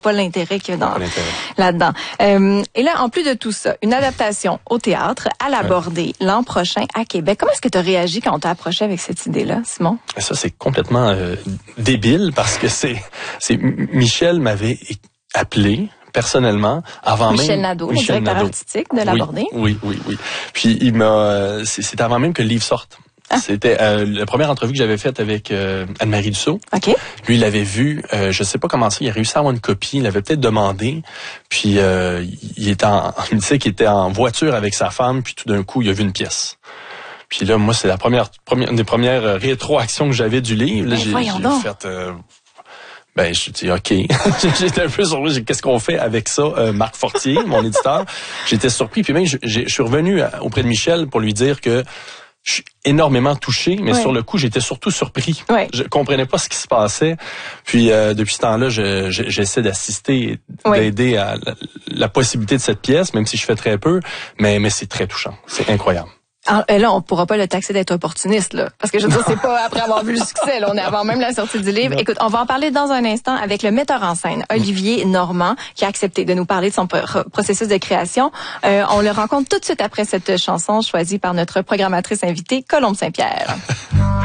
pas l'intérêt qu'il y a là-dedans. Et là, en plus de tout ça, une adaptation au théâtre à l'Abordé l'an prochain à Québec. Comment est-ce que tu as réagi quand on t'a approché avec cette idée-là, Simon? Ça, c'est complètement débile parce que Michel m'avait appelé personnellement avant Michel même Nadeau, le directeur artistique de l'Abordé. Oui. Puis c'était avant même que le livre sorte. C'était la première entrevue que j'avais faite avec Anne-Marie Dussault. Okay. Lui, il l'avait vu, je sais pas comment ça, il a réussi à avoir une copie, il l'avait peut-être demandé. Puis il me disait qu'il était en voiture avec sa femme, puis tout d'un coup, il a vu une pièce. Puis là, moi, c'est une des premières rétroactions que j'avais du livre. Là, j'ai fait je dis OK. J'étais un peu surpris. Qu'est-ce qu'on fait avec ça, Marc Fortier, mon éditeur? J'étais surpris. Puis même, je suis revenu auprès de Michel pour lui dire que je suis énormément touché, mais sur le coup, j'étais surtout surpris. Je comprenais pas ce qui se passait. Puis depuis ce temps-là, j'essaie d'assister, d'aider à la possibilité de cette pièce, même si je fais très peu, mais c'est très touchant. C'est incroyable. Alors, là, on pourra pas le taxer d'être opportuniste, là. Parce que je veux dire, c'est pas après avoir vu le succès, là. On est avant même la sortie du livre. Écoute, on va en parler dans un instant avec le metteur en scène, Olivier Normand, qui a accepté de nous parler de son processus de création. On le rencontre tout de suite après cette chanson choisie par notre programmatrice invitée, Colombe Saint-Pierre.